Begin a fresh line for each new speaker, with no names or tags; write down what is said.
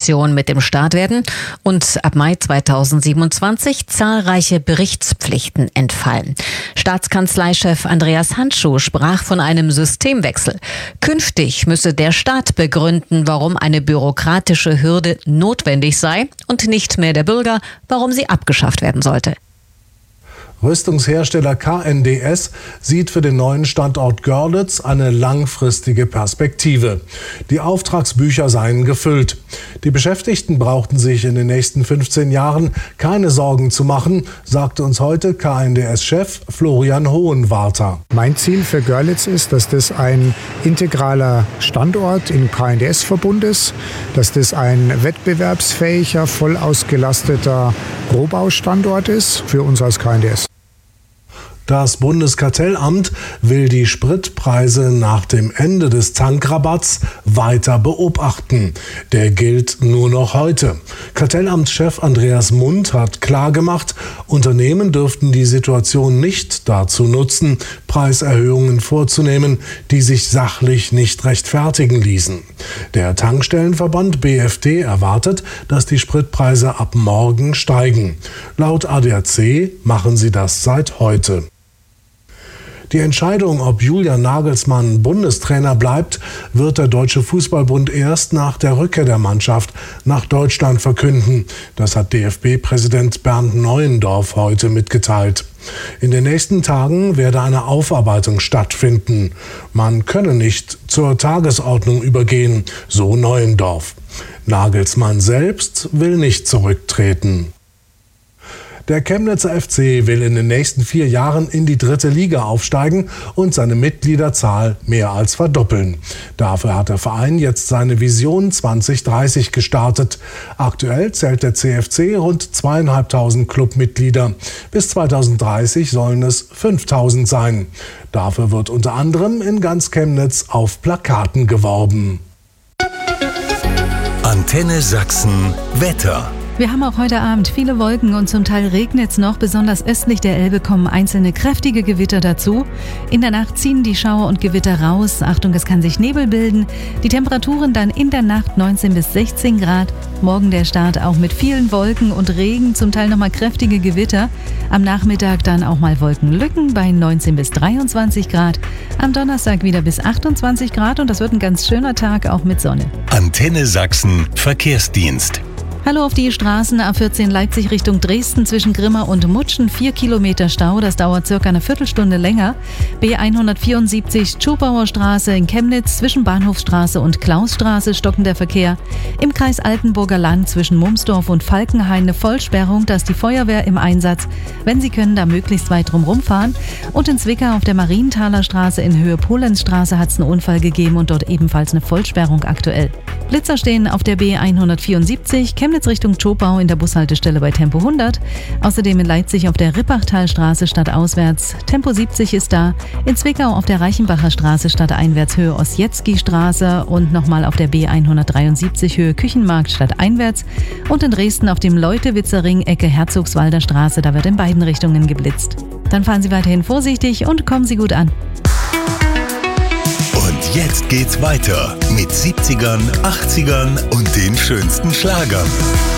Kooperation mit dem Staat werden und ab Mai 2027 zahlreiche Berichtspflichten entfallen. Staatskanzleichef Andreas Handschuh sprach von einem Systemwechsel. Künftig müsse der Staat begründen, warum eine bürokratische Hürde notwendig sei und nicht mehr der Bürger, warum sie abgeschafft werden sollte.
Rüstungshersteller KNDS sieht für den neuen Standort Görlitz eine langfristige Perspektive. Die Auftragsbücher seien gefüllt. Die Beschäftigten brauchten sich in den nächsten 15 Jahren keine Sorgen zu machen, sagte uns heute KNDS-Chef Florian Hohenwarter.
Mein Ziel für Görlitz ist, dass das ein integraler Standort im KNDS-Verbund ist, dass das ein wettbewerbsfähiger, voll ausgelasteter Rohbaustandort ist für uns als KNDS.
Das Bundeskartellamt will die Spritpreise nach dem Ende des Tankrabatts weiter beobachten. Der gilt nur noch heute. Kartellamtschef Andreas Mund hat klargemacht, Unternehmen dürften die Situation nicht dazu nutzen, Preiserhöhungen vorzunehmen, die sich sachlich nicht rechtfertigen ließen. Der Tankstellenverband BFD erwartet, dass die Spritpreise ab morgen steigen. Laut ADAC machen sie das seit heute. Die Entscheidung, ob Julian Nagelsmann Bundestrainer bleibt, wird der Deutsche Fußballbund erst nach der Rückkehr der Mannschaft nach Deutschland verkünden. Das hat DFB-Präsident Bernd Neuendorf heute mitgeteilt. In den nächsten Tagen werde eine Aufarbeitung stattfinden. Man könne nicht zur Tagesordnung übergehen, so Neuendorf. Nagelsmann selbst will nicht zurücktreten. Der Chemnitzer FC will in den nächsten 4 Jahren in die 3. Liga aufsteigen und seine Mitgliederzahl mehr als verdoppeln. Dafür hat der Verein jetzt seine Vision 2030 gestartet. Aktuell zählt der CFC rund 2.500 Clubmitglieder. Bis 2030 sollen es 5.000 sein. Dafür wird unter anderem in ganz Chemnitz auf Plakaten geworben.
Antenne Sachsen Wetter.
Wir haben auch heute Abend viele Wolken und zum Teil regnet es noch. Besonders östlich der Elbe kommen einzelne kräftige Gewitter dazu. In der Nacht ziehen die Schauer und Gewitter raus. Achtung, es kann sich Nebel bilden. Die Temperaturen dann in der Nacht 19 bis 16 Grad. Morgen der Start auch mit vielen Wolken und Regen, zum Teil nochmal kräftige Gewitter. Am Nachmittag dann auch mal Wolkenlücken bei 19 bis 23 Grad. Am Donnerstag wieder bis 28 Grad und das wird ein ganz schöner Tag, auch mit Sonne.
Antenne Sachsen Verkehrsdienst.
Hallo auf die Straßen A14 Leipzig Richtung Dresden zwischen Grimma und Mutschen. 4 Kilometer Stau, das dauert circa eine Viertelstunde länger. B174 Tschubauer Straße in Chemnitz zwischen Bahnhofstraße und Klausstraße stockender Verkehr. Im Kreis Altenburger Land zwischen Mumsdorf und Falkenhain eine Vollsperrung, da ist die Feuerwehr im Einsatz. Wenn Sie können, da möglichst weit drumherum fahren. Und in Zwickau auf der Marienthaler Straße in Höhe Polenzstraße hat es einen Unfall gegeben und dort ebenfalls eine Vollsperrung aktuell. Blitzer stehen auf der B174 Chemnitz Richtung Tschopau in der Bushaltestelle bei Tempo 100. Außerdem in Leipzig auf der Rippachtalstraße stadtauswärts. Tempo 70 ist da. In Zwickau auf der Reichenbacher Straße stadteinwärts Höhe Ossietzky-Straße und nochmal auf der B173 Höhe Küchenmarkt stadteinwärts. Und in Dresden auf dem Leutewitzer Ring Ecke Herzogswalder Straße, da wird in beiden Richtungen geblitzt. Dann fahren Sie weiterhin vorsichtig und kommen Sie gut an.
Und jetzt geht's weiter mit 70ern, 80ern und den schönsten Schlagern.